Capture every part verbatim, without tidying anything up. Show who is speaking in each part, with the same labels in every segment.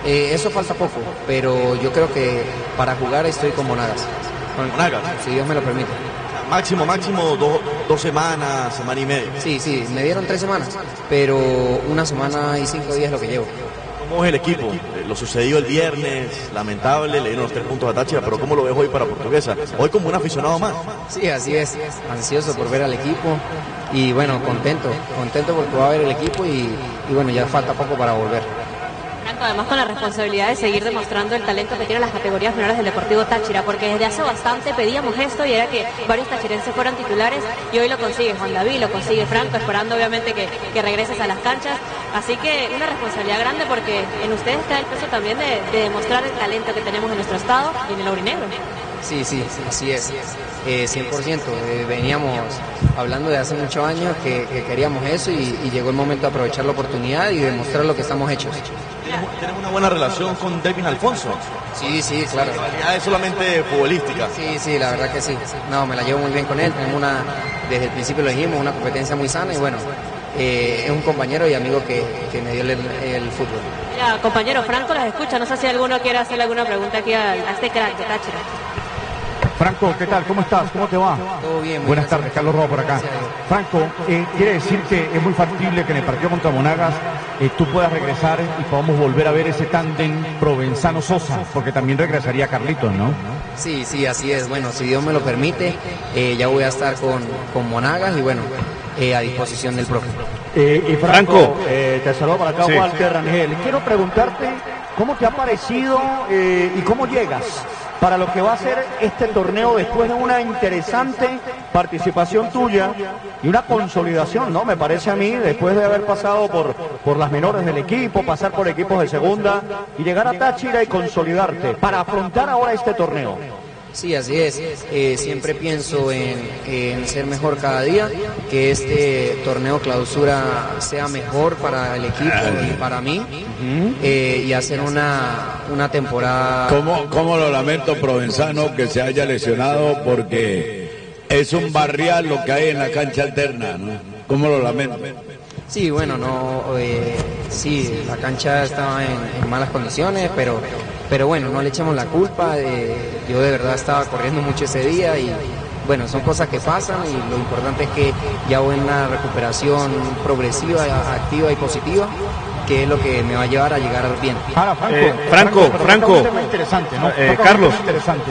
Speaker 1: Eh, eso falta poco, pero yo creo que para jugar estoy con Monagas.
Speaker 2: Con Monagas.
Speaker 1: Si Dios me lo permite.
Speaker 2: Máximo, máximo do, dos semanas, semana y media.
Speaker 1: Sí, sí, me dieron tres semanas, pero una semana y cinco días es lo que llevo.
Speaker 2: ¿Cómo es el equipo? Lo sucedió el viernes, lamentable, le dieron los tres puntos a Táchira, pero ¿cómo lo ves hoy para Portuguesa? Hoy como un aficionado más.
Speaker 1: Sí, así es, ansioso por ver al equipo y bueno, contento, contento porque va a ver el equipo y, y bueno, ya falta poco para volver.
Speaker 3: Franco, además con la responsabilidad de seguir demostrando el talento que tienen las categorías menores del Deportivo Táchira, porque desde hace bastante pedíamos esto y era que varios tachirenses fueran titulares y hoy lo consigue Juan David, lo consigue Franco, esperando obviamente que, que regreses a las canchas, así que una responsabilidad grande porque en ustedes está el peso también de, de demostrar el talento que tenemos en nuestro estado y en el aurinegro.
Speaker 1: Sí, sí, así es, eh, cien por ciento, eh, veníamos hablando de hace muchos años que, que queríamos eso y, y llegó el momento de aprovechar la oportunidad y demostrar lo que estamos hechos.
Speaker 2: ¿Tienes una buena relación con Devin Alfonso?
Speaker 1: Sí, sí, claro.
Speaker 2: ¿La es solamente futbolística?
Speaker 1: Sí, sí, la verdad que sí. No, me la llevo muy bien con él, tenemos una, desde el principio lo dijimos, una competencia muy sana y bueno, eh, es un compañero y amigo que, que me dio el, el fútbol.
Speaker 3: Ya, compañero, Franco los escucha, no sé si alguno quiere hacerle alguna pregunta aquí a, a este crack de Táchira.
Speaker 4: Franco, ¿qué tal? ¿Cómo estás? ¿Cómo te va?
Speaker 1: Todo bien.
Speaker 4: Buenas gracias. tardes, Carlos Rojo por acá. Franco, eh, quiere decir que es muy factible que en el partido contra Monagas eh, tú puedas regresar y podamos volver a ver ese tándem Provenzano-Sosa, porque también regresaría Carlitos, ¿no?
Speaker 1: Sí, sí, así es. Bueno, si Dios me lo permite, eh, ya voy a estar con, con Monagas y bueno, eh, a disposición del profe.
Speaker 4: Eh, y Franco, Franco. Eh, te saludo para acá, sí. Walter Rangel. Quiero preguntarte cómo te ha parecido eh, y cómo llegas para lo que va a ser este torneo después de una interesante participación tuya y una consolidación, ¿no? Me parece a mí, después de haber pasado por, por las menores del equipo, pasar por equipos de segunda y llegar a Táchira y consolidarte para afrontar ahora este torneo.
Speaker 1: Sí, así es. Eh, siempre pienso en, en ser mejor cada día, que este torneo clausura sea mejor para el equipo y para mí, eh, y hacer una, una temporada...
Speaker 5: ¿Cómo, cómo lo lamento, Provenzano, que se haya lesionado? Porque es un barrial lo que hay en la cancha alterna, ¿no? ¿Cómo lo lamento?
Speaker 1: Sí, bueno, no, eh, sí, la cancha estaba en, en malas condiciones, pero... Pero bueno, no le echamos la culpa, eh, yo de verdad estaba corriendo mucho ese día y bueno, son cosas que pasan y lo importante es que ya voy en una recuperación progresiva, activa y positiva, que es lo que me va a llevar a llegar bien.
Speaker 4: Ahora, Franco,
Speaker 6: eh, Franco, Franco, Franco
Speaker 4: un tema interesante, ¿no?
Speaker 6: Eh, Carlos,
Speaker 4: interesante.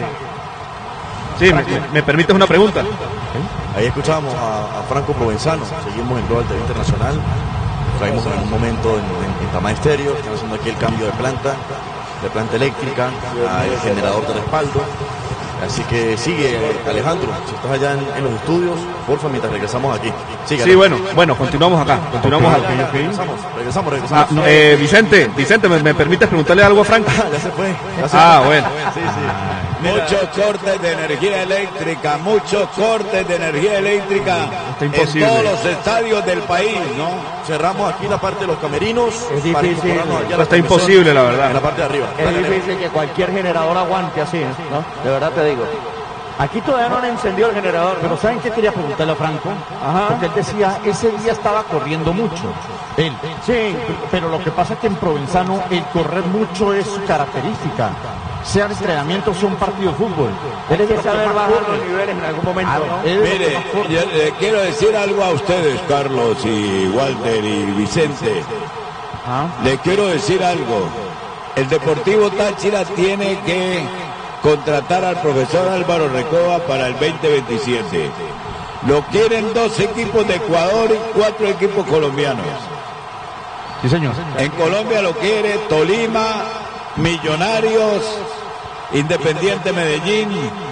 Speaker 6: Sí, me, me permites una pregunta.
Speaker 2: Ahí escuchamos a, a Franco Provenzano, seguimos en Global T V Internacional, traímos en un momento en, en, en Tama Estéreo, están haciendo aquí el cambio de planta. de planta eléctrica, al generador de respaldo. Así que sigue, Alejandro, si estás allá en, en los estudios, porfa, mientras regresamos aquí. Sigue,
Speaker 6: sí, bueno, bueno, continuamos acá, continuamos
Speaker 2: okay,
Speaker 6: acá.
Speaker 2: Okay, okay. Regresamos, regresamos, regresamos.
Speaker 6: Ah, no, eh, Vicente, Vicente, ¿me, ¿me permites preguntarle algo a Franco?
Speaker 2: ya se fue. Ya se
Speaker 6: ah,
Speaker 2: fue.
Speaker 6: bueno.
Speaker 2: Sí, sí.
Speaker 5: Muchos cortes de energía eléctrica, muchos cortes de energía eléctrica en todos los estadios del país, ¿no?
Speaker 2: Cerramos aquí la parte de los camerinos.
Speaker 4: Es difícil.
Speaker 6: Esto está imposible, la verdad.
Speaker 2: En la parte de arriba.
Speaker 4: Es dale, difícil dale. que cualquier generador aguante así, ¿no? De verdad te digo. Aquí todavía no han encendido el generador, pero ¿saben qué quería preguntarle a Franco? Ajá. Porque él decía, ese día estaba corriendo mucho. Él. Sí, pero lo que pasa es que en Provenzano el correr mucho es su característica. Sea el entrenamiento, sea un partido de fútbol. Él es de saber bajar los niveles en algún momento. Ah, ¿no?
Speaker 5: Mire, yo le quiero decir algo a ustedes, Carlos y Walter y Vicente. ¿Ah? Le quiero decir algo. El Deportivo Táchira tiene que contratar al profesor Álvaro Recoba para el veinte veintisiete. Lo quieren dos equipos de Ecuador y cuatro equipos colombianos.
Speaker 4: Sí, señor.
Speaker 5: En Colombia lo quiere Tolima, Millonarios, Independiente Medellín.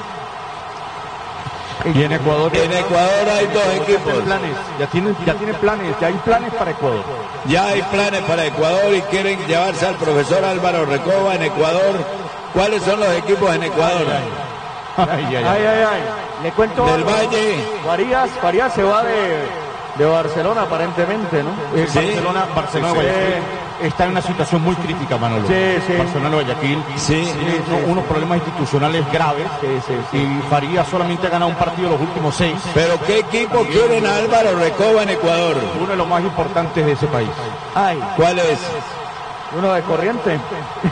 Speaker 4: Y en Ecuador,
Speaker 5: en Ecuador hay dos equipos.
Speaker 4: Planes. Ya tienen, ya tienen planes, ya hay planes para Ecuador.
Speaker 5: Ya hay planes para Ecuador y quieren llevarse al profesor Álvaro Recoba en Ecuador. ¿Cuáles son los equipos en Ecuador?
Speaker 4: Ay, ay, ay. ay, ay, ay. Le cuento.
Speaker 5: Del Valle.
Speaker 4: Farías, Farías se va de, de Barcelona aparentemente, ¿no?
Speaker 5: Sí.
Speaker 4: Barcelona, Barcelona, sí, Guayaquil. Sí. Está en una situación muy crítica, Manolo. Sí, sí. Barcelona, Guayaquil.
Speaker 5: Sí.
Speaker 4: Tiene sí, sí. unos problemas institucionales graves. Sí, sí, sí. Y Farías solamente ha ganado un partido los últimos seis.
Speaker 5: ¿Pero qué equipo quieren a Álvaro Recoba en Ecuador?
Speaker 4: Uno de los más importantes de ese país.
Speaker 5: Ay. ¿Cuál es?
Speaker 4: Uno de Corriente.